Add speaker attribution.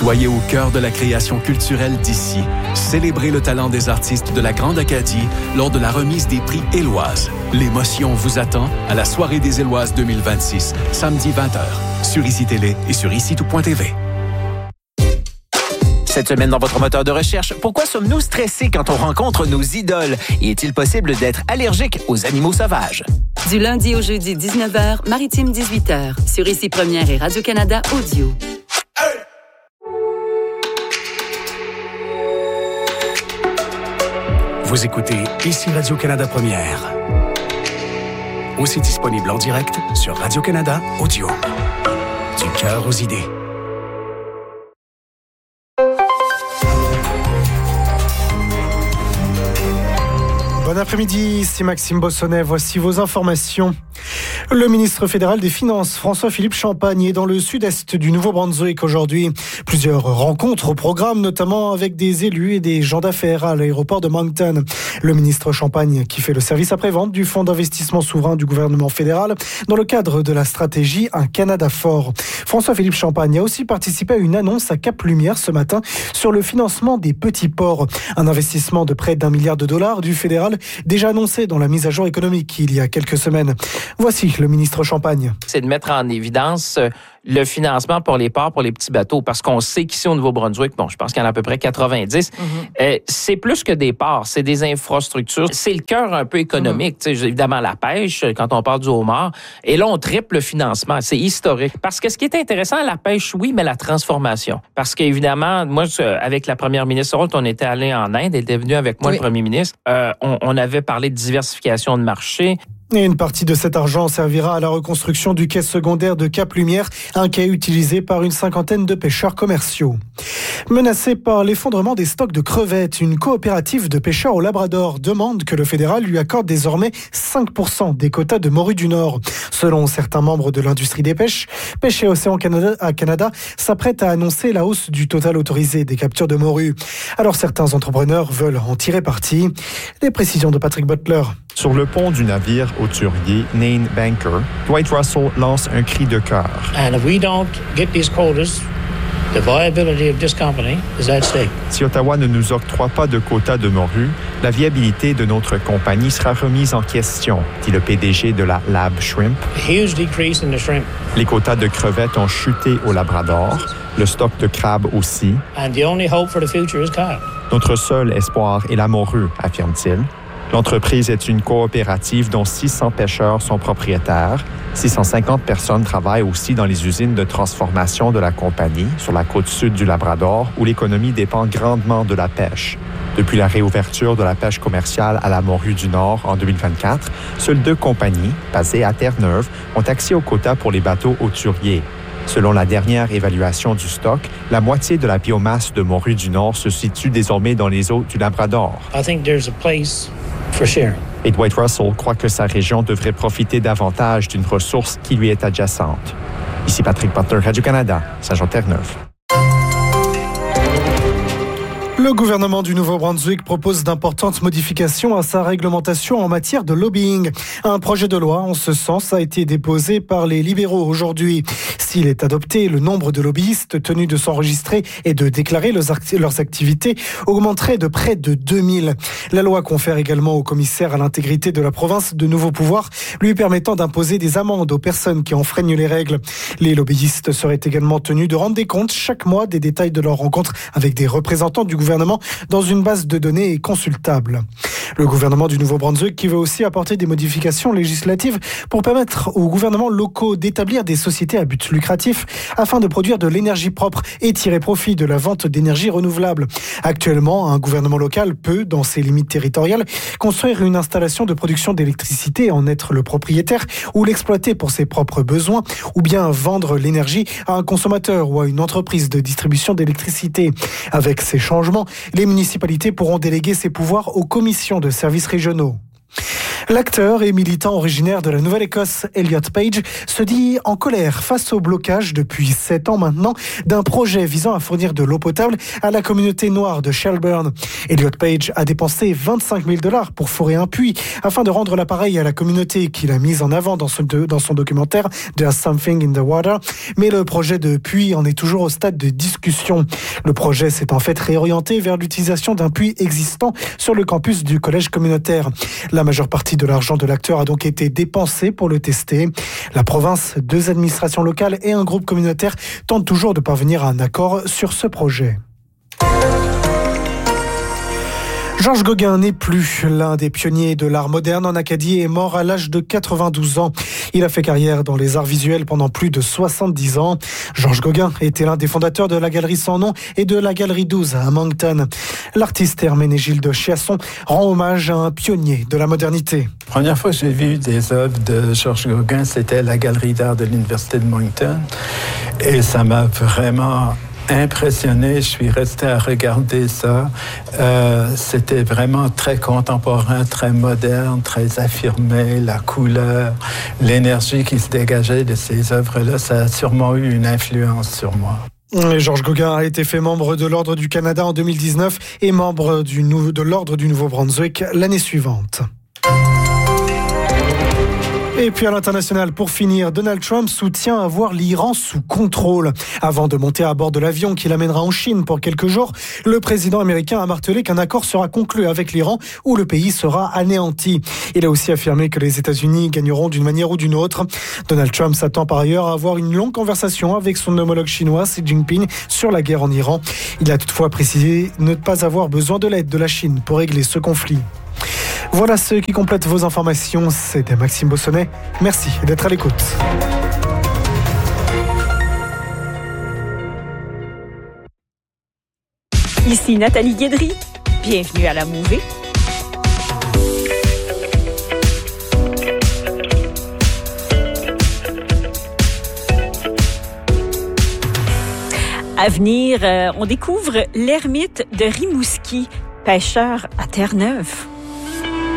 Speaker 1: Soyez au cœur de la création culturelle d'ici. Célébrez le talent des artistes de la Grande Acadie lors de la remise des prix Éloises. L'émotion vous attend à la Soirée des Éloises 2026, samedi 20h, sur ICI Télé et sur ICITout.tv.
Speaker 2: Cette semaine dans votre moteur de recherche, pourquoi sommes-nous stressés quand on rencontre nos idoles? Et est-il possible d'être allergique aux animaux sauvages?
Speaker 3: Du lundi au jeudi 19h, Maritime 18h, sur ICI Première et Radio-Canada Audio.
Speaker 4: Vous écoutez ICI Radio-Canada Première. Aussi disponible en direct sur Radio-Canada Audio. Du cœur aux idées.
Speaker 5: Bon après-midi, c'est Maxime Bossonnet. Voici vos informations. Le ministre fédéral des Finances, François-Philippe Champagne, est dans le sud-est du Nouveau-Brunswick aujourd'hui. Plusieurs rencontres au programme, notamment avec des élus et des gens d'affaires à l'aéroport de Moncton. Le ministre Champagne, qui fait le service après-vente du Fonds d'investissement souverain du gouvernement fédéral, dans le cadre de la stratégie Un Canada fort. François-Philippe Champagne a aussi participé à une annonce à Cap-Lumière ce matin sur le financement des petits ports. Un investissement de près d'$1 milliard du fédéral, déjà annoncé dans la mise à jour économique il y a quelques semaines. Voici le ministre Champagne.
Speaker 6: C'est de mettre en évidence le financement pour les ports, pour les petits bateaux, parce qu'on sait qu'ici au Nouveau-Brunswick, je pense qu'il y en a à peu près 90, c'est plus que des ports, c'est des infrastructures. C'est le cœur un peu économique, évidemment la pêche, quand on parle du homard. Et là, on triple le financement. C'est historique. Parce que ce qui est intéressant, la pêche, oui, mais la transformation. Parce qu'évidemment, moi, avec la première ministre Holt, on était allé en Inde, elle était venue avec moi, le premier ministre. On avait parlé de diversification de marché.
Speaker 5: Et une partie de cet argent servira à la reconstruction du quai secondaire de Cap-Lumière, un quai utilisé par une 50aine de pêcheurs commerciaux. Menacée par l'effondrement des stocks de crevettes, une coopérative de pêcheurs au Labrador demande que le fédéral lui accorde désormais 5% des quotas de morue du Nord. Selon certains membres de l'industrie des pêches, Pêche et Océan Canada s'apprête à annoncer la hausse du total autorisé des captures de morue. Alors certains entrepreneurs veulent en tirer parti. Les précisions de Patrick Butler.
Speaker 7: Sur le pont du navire hauturier Nain Banker, Dwight Russell lance un cri de cœur.
Speaker 8: And if we don't get these quotas, the viability of this company is at stake.
Speaker 7: Si Ottawa ne nous octroie pas de quotas de morue, la viabilité de notre compagnie sera remise en question, dit le PDG de la Lab Shrimp.
Speaker 8: A huge decrease in the shrimp.
Speaker 7: Les quotas de crevettes ont chuté au Labrador, le stock de crabes aussi.
Speaker 8: And the only hope for the future is cod.
Speaker 7: Notre seul espoir est la morue, affirme-t-il. L'entreprise est une coopérative dont 600 pêcheurs sont propriétaires. 650 personnes travaillent aussi dans les usines de transformation de la compagnie sur la côte sud du Labrador, où l'économie dépend grandement de la pêche. Depuis la réouverture de la pêche commerciale à la morue du Nord en 2024, seules 2 compagnies, basées à Terre-Neuve, ont accès aux quotas pour les bateaux hauturiers. Selon la dernière évaluation du stock, la moitié de la biomasse de morue du Nord se situe désormais dans les eaux du Labrador.
Speaker 8: I think there's a place for sharing.
Speaker 7: Et Dwight Russell croit que sa région devrait profiter davantage d'une ressource qui lui est adjacente. Ici Patrick Butler, Radio-Canada, Saint-Jean-Terre-Neuve.
Speaker 5: Le gouvernement du Nouveau-Brunswick propose d'importantes modifications à sa réglementation en matière de lobbying. Un projet de loi en ce sens a été déposé par les libéraux aujourd'hui. S'il est adopté, le nombre de lobbyistes tenus de s'enregistrer et de déclarer leurs activités augmenterait de près de 2000. La loi confère également au commissaire à l'intégrité de la province de nouveaux pouvoirs, lui permettant d'imposer des amendes aux personnes qui enfreignent les règles. Les lobbyistes seraient également tenus de rendre des comptes chaque mois des détails de leurs rencontres avec des représentants du gouvernement dans une base de données consultable. Le gouvernement du Nouveau-Brunswick qui veut aussi apporter des modifications législatives pour permettre aux gouvernements locaux d'établir des sociétés à but lucratif afin de produire de l'énergie propre et tirer profit de la vente d'énergie renouvelable. Actuellement, un gouvernement local peut, dans ses limites territoriales, construire une installation de production d'électricité, en être le propriétaire ou l'exploiter pour ses propres besoins, ou bien vendre l'énergie à un consommateur ou à une entreprise de distribution d'électricité. Avec ces changements, les municipalités pourront déléguer ces pouvoirs aux commissions de services régionaux. L'acteur et militant originaire de la Nouvelle-Écosse, Elliot Page, se dit en colère face au blocage depuis 7 ans maintenant d'un projet visant à fournir de l'eau potable à la communauté noire de Shelburne. Elliot Page a dépensé $25,000 pour forer un puits afin de rendre l'appareil à la communauté qu'il a mise en avant dans son documentaire There's Something in the Water. Mais le projet de puits en est toujours au stade de discussion. Le projet s'est en fait réorienté vers l'utilisation d'un puits existant sur le campus du collège communautaire. La majeure partie de l'argent de l'acteur a donc été dépensé pour le tester. La province, 2 administrations locales et un groupe communautaire tentent toujours de parvenir à un accord sur ce projet. Georges Gauguin n'est plus. L'un des pionniers de l'art moderne en Acadie est mort à l'âge de 92 ans. Il a fait carrière dans les arts visuels pendant plus de 70 ans. Georges Gauguin était l'un des fondateurs de la Galerie Sans Nom et de la Galerie 12 à Moncton. L'artiste Herménégilde Chiasson rend hommage à un pionnier de la modernité.
Speaker 9: La première fois que j'ai vu des œuvres de Georges Gauguin, c'était à la Galerie d'art de l'Université de Moncton. Et ça m'a vraiment impressionné, je suis resté à regarder ça. C'était vraiment très contemporain, très moderne, très affirmé, la couleur, l'énergie qui se dégageait de ces œuvres-là, ça a sûrement eu une influence sur moi.
Speaker 5: Et Georges Gauguin a été fait membre de l'Ordre du Canada en 2019 et membre de l'Ordre du Nouveau-Brunswick l'année suivante. Et puis à l'international, pour finir, Donald Trump soutient avoir l'Iran sous contrôle. Avant de monter à bord de l'avion qui l'amènera en Chine pour quelques jours, le président américain a martelé qu'un accord sera conclu avec l'Iran où le pays sera anéanti. Il a aussi affirmé que les États-Unis gagneront d'une manière ou d'une autre. Donald Trump s'attend par ailleurs à avoir une longue conversation avec son homologue chinois Xi Jinping sur la guerre en Iran. Il a toutefois précisé ne pas avoir besoin de l'aide de la Chine pour régler ce conflit. Voilà ce qui complète vos informations. C'était Maxime Bossonnet. Merci d'être à l'écoute.
Speaker 10: Ici Nathalie Guédry. Bienvenue à la Mouvée. À venir, on découvre l'ermite de Rimouski, pêcheur à Terre-Neuve.